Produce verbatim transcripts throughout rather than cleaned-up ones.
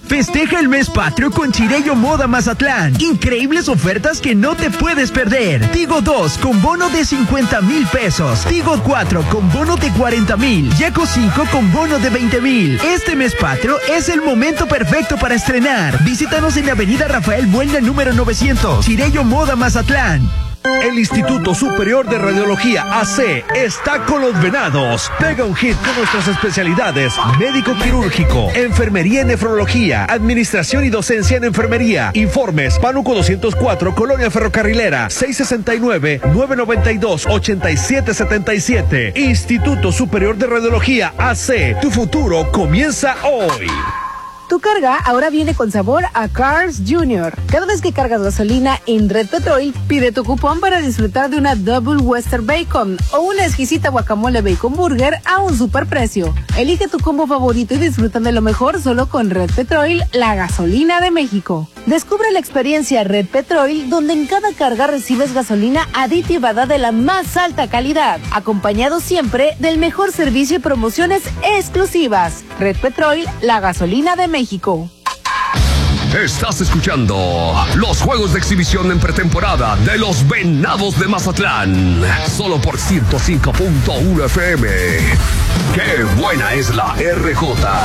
Festeja el mes patrio con Chirello Moda Mazatlán. Increíbles ofertas que no te puedes perder. Tigo dos con bono de cincuenta mil pesos. Tigo cuatro con bono de cuarenta mil. Yaco cinco con bono de veinte mil. Este mes patrio es el momento perfecto para estrenar. Visítanos en la avenida Rafael Buelna número novecientos. Chirello Moda Mazatlán. El Instituto Superior de Radiología A C está con los venados. Pega un hit con nuestras especialidades: médico quirúrgico, enfermería y nefrología, administración y docencia en enfermería. Informes: Pánuco doscientos cuatro, Colonia Ferrocarrilera, seis sesenta y nueve, nueve noventa y dos, ochenta y siete setenta y siete. Instituto Superior de Radiología A C. Tu futuro comienza hoy. Tu carga ahora viene con sabor a Cars Junior. Cada vez que cargas gasolina en Red Petrol, pide tu cupón para disfrutar de una Double Western Bacon o una exquisita guacamole Bacon Burger a un superprecio. Elige tu combo favorito y disfruta de lo mejor solo con Red Petrol, la gasolina de México. Descubre la experiencia Red Petrol, donde en cada carga recibes gasolina aditivada de la más alta calidad, acompañado siempre del mejor servicio y promociones exclusivas. Red Petrol, la gasolina de México. México. Estás escuchando los juegos de exhibición en pretemporada de los Venados de Mazatlán, solo por ciento cinco punto uno F M. ¡Qué buena es la R J!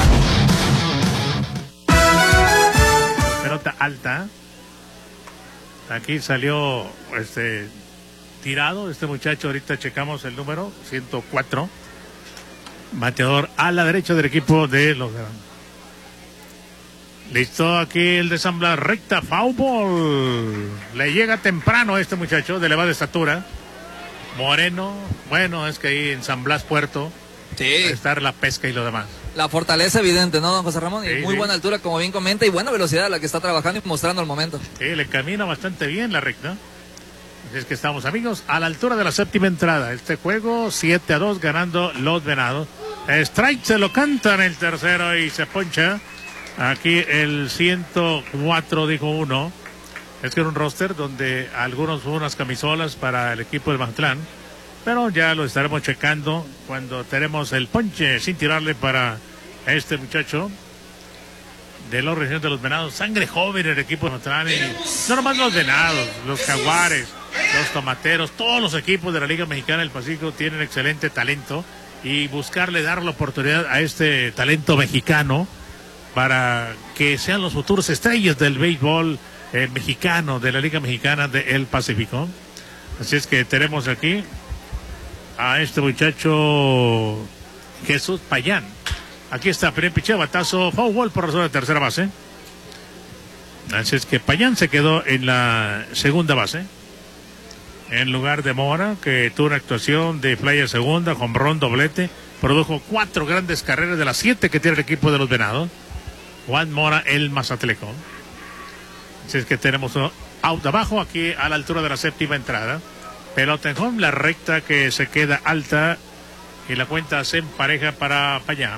Pelota alta. Aquí salió este tirado este muchacho. Ahorita checamos el número ciento cuatro. Bateador a la derecha del equipo de los Venados. Listo, aquí el de San Blas, recta, foul ball. Le llega temprano a este muchacho de elevada estatura. Moreno, bueno, es que ahí en San Blas Puerto, sí, estar la pesca y lo demás. La fortaleza evidente, ¿no, don José Ramón? Y sí, muy sí. buena altura, como bien comenta, y buena velocidad a la que está trabajando y mostrando al momento. Sí, le camina bastante bien la recta. Así es que estamos, amigos, a la altura de la séptima entrada. Este juego, siete a dos, ganando los Venados. Strike se lo cantan el tercero y se poncha. Aquí el ciento cuatro dijo uno. Es que era un roster donde algunos hubo unas camisolas para el equipo de Mazatlán, pero ya lo estaremos checando cuando tenemos el ponche sin tirarle para este muchacho de los regiones de los Venados. Sangre joven el equipo de Mazatlán, y no nomás los Venados, los Jaguares, los Tomateros, todos los equipos de la Liga Mexicana del Pacífico tienen excelente talento, y buscarle dar la oportunidad a este talento mexicano para que sean los futuros estrellas del béisbol eh, mexicano, de la Liga Mexicana del Pacífico. Así es que tenemos aquí a este muchacho Jesús Payán. Aquí está, primer picheo, batazo, foul ball por razón de tercera base. Así es que Payán se quedó en la segunda base, en lugar de Mora, que tuvo una actuación de playa segunda, jonrón, doblete, produjo cuatro grandes carreras de las siete que tiene el equipo de los Venados. Juan Mora, el mazatleco. Así es que tenemos un out abajo, aquí a la altura de la séptima entrada. Pelota en home, la recta que se queda alta, y la cuenta se empareja para Payán.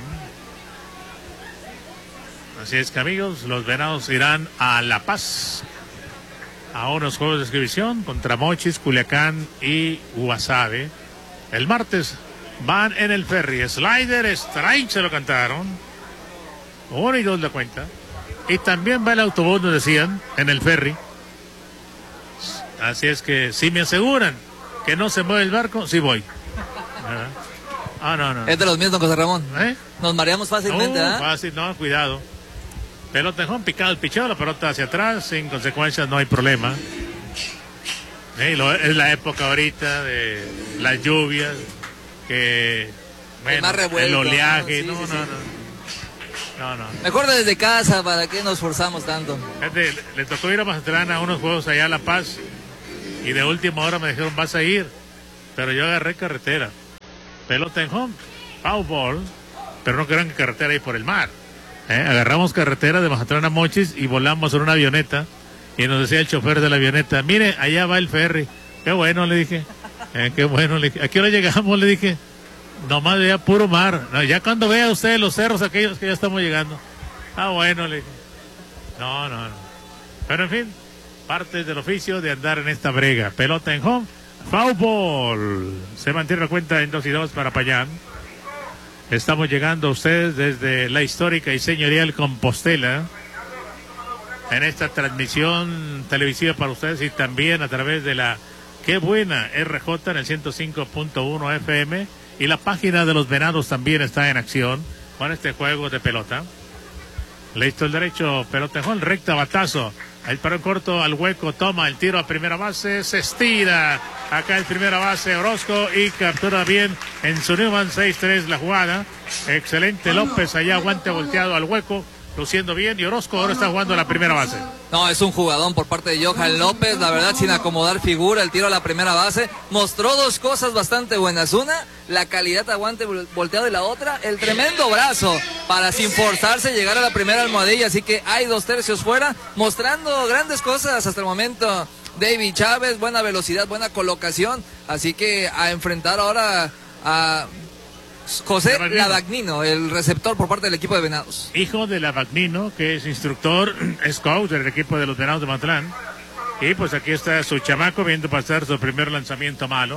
Así es que, amigos, los Venados irán a La Paz a unos juegos de exhibición contra Mochis, Culiacán y Guasave. El martes van en el ferry. Slider, strike, se lo cantaron. Uno y dos la cuenta. Y también va el autobús, nos decían, en el ferry. Así es que si me aseguran que no se mueve el barco, sí voy. ¿Verdad? Ah, no, no. Es de los míos, don José Ramón. ¿Eh? Nos mareamos fácilmente, No, ¿ah? fácil, no, cuidado. Pelota en home, picado el picheo, la pelota hacia atrás, sin consecuencias, no hay problema. Eh, lo, es la época ahorita de las lluvias, que bueno, el, más revuelto, el oleaje, ¿no? Sí, no, sí, no, sí. no. No, no. Mejor desde casa, ¿para qué nos forzamos tanto? Fíjate, le tocó ir a Mazatlán a unos juegos allá a La Paz, y de última hora me dijeron, vas a ir, pero yo agarré carretera. Pelota en home, foul ball, pero no crean que carretera ahí por el mar. ¿Eh? Agarramos carretera de Mazatlán a Mochis y volamos en una avioneta, y nos decía el chofer de la avioneta, mire, allá va el ferry. Qué bueno, le dije. Eh, qué bueno, le dije. ¿A qué hora llegamos? Le dije. Nomás veía puro mar. No, ya cuando vea usted los cerros aquellos que ya estamos llegando. Ah, bueno, le dije. No, no, no. Pero en fin, parte del oficio de andar en esta brega. Pelota en home, foul ball. Se mantiene la cuenta en dos y dos para Payán. Estamos llegando a ustedes desde la histórica y señorial Compostela, en esta transmisión televisiva para ustedes y también a través de la Qué Buena R J en el ciento cinco punto uno F M, y la página de los Venados también está en acción con este juego de pelota. Listo el derecho, pelotejón, recta, batazo. El parón corto al hueco, toma el tiro a primera base, se estira acá el primera base Orozco y captura bien en su Newman. Seis tres la jugada. Excelente López allá, guante volteado al hueco, luciendo bien, y Orozco ahora está jugando la primera base. No, es un jugadón por parte de Johan López, la verdad, sin acomodar figura, el tiro a la primera base. Mostró dos cosas bastante buenas. Una, la calidad de guante volteado, y la otra, el tremendo brazo para, sin forzarse, llegar a la primera almohadilla. Así que hay dos tercios fuera, mostrando grandes cosas hasta el momento. David Chávez, buena velocidad, buena colocación. Así que a enfrentar ahora a José Lavagnino, el receptor por parte del equipo de Venados. Hijo de Lavagnino, que es instructor, es coach del equipo de los Venados de Mazatlán. Y pues aquí está su chamaco viendo pasar su primer lanzamiento malo.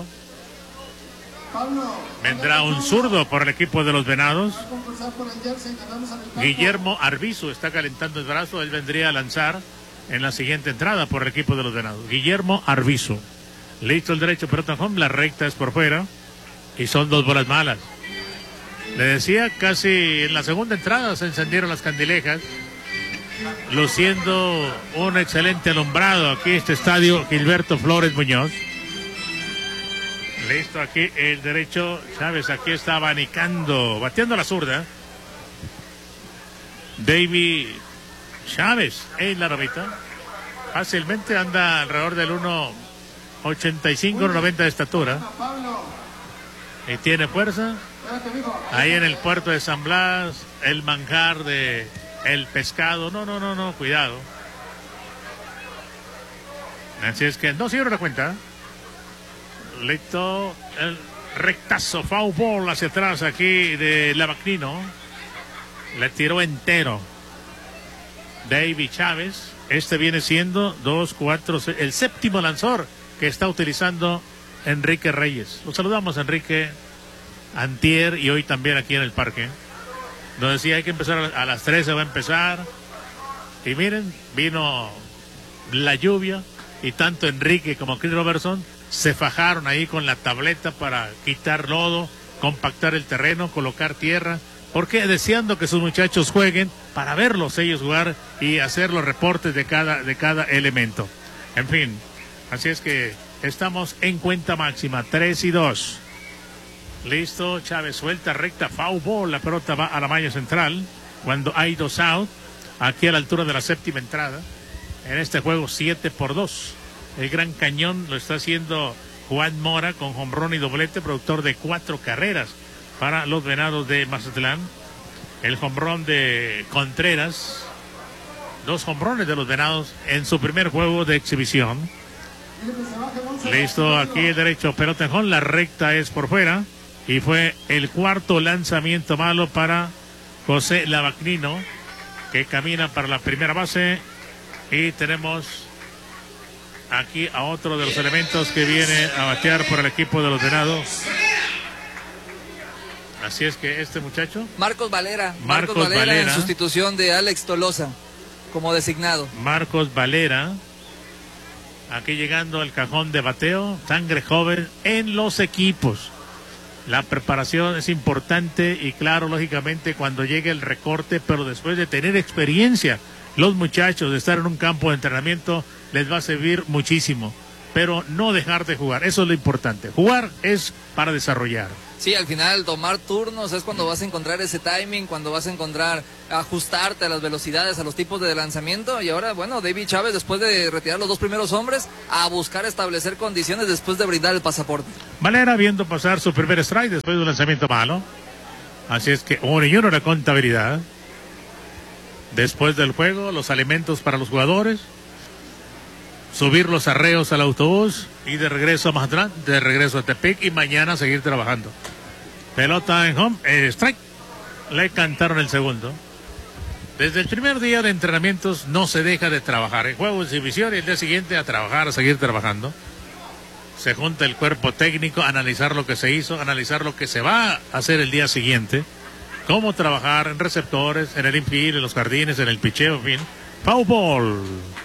Vendrá un zurdo por el equipo de los Venados. Guillermo Arbizu está calentando el brazo, él vendría a lanzar en la siguiente entrada por el equipo de los Venados. Guillermo Arbizu. Listo el derecho, pelota home, la recta es por fuera. Y son dos bolas malas. Le decía, casi en la segunda entrada se encendieron las candilejas, luciendo un excelente alumbrado aquí este estadio Gilberto Flores Muñoz. Listo aquí el derecho, Chávez aquí está abanicando, bateando la zurda. David Chávez en la ramita. Fácilmente anda alrededor del uno ochenta y cinco, uno noventa de estatura. Y tiene fuerza. Ahí en el puerto de San Blas, el manjar de el pescado. No, no, no, no, cuidado. Así es que no cierro la cuenta. Listo, el rectazo, foul ball hacia atrás aquí de Lavagnino. Le tiró entero David Chávez. Este viene siendo dos, cuatro, seis, el séptimo lanzador que está utilizando Enrique Reyes. Lo saludamos, Enrique, antier y hoy también aquí en el parque. Nos decía, hay que empezar a las tres, se va a empezar. Y miren, vino la lluvia y tanto Enrique como Chris Robertson se fajaron ahí con la tableta para quitar lodo, compactar el terreno, colocar tierra, porque deseando que sus muchachos jueguen para verlos ellos jugar y hacer los reportes de cada, de cada elemento. En fin, así es que estamos en cuenta máxima, tres y dos. Listo, Chávez suelta, recta, foul ball, la pelota va a la malla central cuando hay dos out, aquí a la altura de la séptima entrada, en este juego siete por dos. El Gran Cañón lo está haciendo Juan Mora con jonrón y doblete, productor de cuatro carreras para los Venados de Mazatlán. El jonrón de Contreras, dos jonrones de los Venados en su primer juego de exhibición. Listo, aquí el derecho, pelotejón, la recta es por fuera. Y fue el cuarto lanzamiento malo para José Lavagnino, que camina para la primera base. Y tenemos aquí a otro de los elementos que viene a batear por el equipo de los Venados. Así es que este muchacho, Marcos Valera, Marcos, Marcos Valera, Valera en sustitución de Alex Tolosa como designado. Marcos Valera, aquí llegando al cajón de bateo, sangre joven en los equipos. La preparación es importante y claro, lógicamente cuando llegue el recorte, pero después de tener experiencia, los muchachos de estar en un campo de entrenamiento les va a servir muchísimo, pero no dejar de jugar, eso es lo importante. Jugar es para desarrollar. Sí, al final tomar turnos es cuando vas a encontrar ese timing, cuando vas a encontrar ajustarte a las velocidades, a los tipos de lanzamiento. Y ahora, bueno, David Chávez, después de retirar los dos primeros hombres, a buscar establecer condiciones después de brindar el pasaporte. Valera viendo pasar su primer strike después de un lanzamiento malo. Así es que uno y uno la contabilidad. Después del juego, los alimentos para los jugadores, subir los arreos al autobús y de regreso a Mazatlán, de regreso a Tepic y mañana seguir trabajando. Pelota en home, eh, strike. Le cantaron el segundo. Desde el primer día de entrenamientos no se deja de trabajar. El juego de exhibición y el día siguiente a trabajar, a seguir trabajando. Se junta el cuerpo técnico, analizar lo que se hizo, analizar lo que se va a hacer el día siguiente. Cómo trabajar en receptores, en el infield, en los jardines, en el picheo, en fin. foul ball.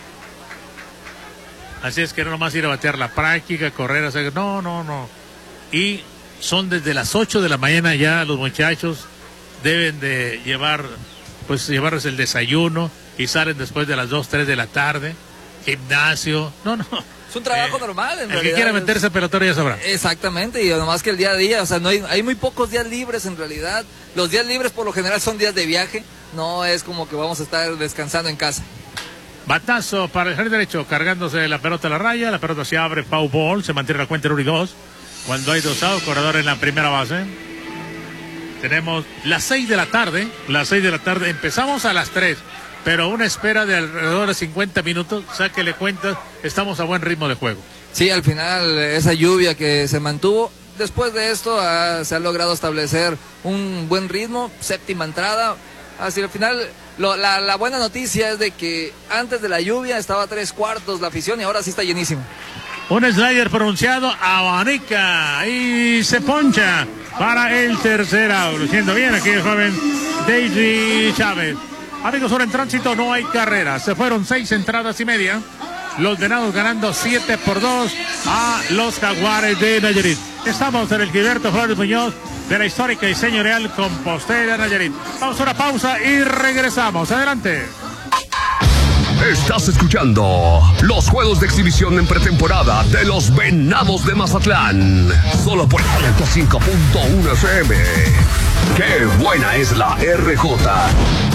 Así es que no nomás ir a batear la práctica, correr, hacer... No, no, no. Y son desde las ocho de la mañana ya los muchachos deben de llevar, pues llevarles el desayuno y salen después de las dos, tres de la tarde. Gimnasio. No, no. Es un trabajo eh, normal, en el realidad. que quiera meterse pelotero ya sabrá. Exactamente, y nomás que el día a día, o sea, no hay, hay muy pocos días libres en realidad. Los días libres por lo general son días de viaje, no es como que vamos a estar descansando en casa. Batazo para el jardín derecho, cargándose la pelota a la raya, la pelota se abre, foul ball, se mantiene la cuenta en uno y dos. Cuando hay dos outs, corredor en la primera base. Tenemos las seis de la tarde, las seis de la tarde, empezamos a las tres. Pero una espera de alrededor de cincuenta minutos, sáquele cuentas, estamos a buen ritmo de juego. Sí, al final esa lluvia que se mantuvo, después de esto ah, se ha logrado establecer un buen ritmo, séptima entrada, así al final lo, la, la buena noticia es de que antes de la lluvia estaba a tres cuartos la afición y ahora sí está llenísimo. Un slider pronunciado, abanica y se poncha para el tercer out, luciendo bien aquí el joven Daisy Chávez. Amigos, ahora en tránsito no hay carrera. Se fueron seis entradas y media. Los Venados ganando siete por dos a los Jaguares de Nayarit. Estamos en el Gilberto Flores Muñoz de la histórica y señorial Compostela Nayarit. Vamos a una pausa y regresamos. Adelante. Estás escuchando los juegos de exhibición en pretemporada de los Venados de Mazatlán. Solo por ciento cinco punto uno F M. ¡Qué buena es la R J!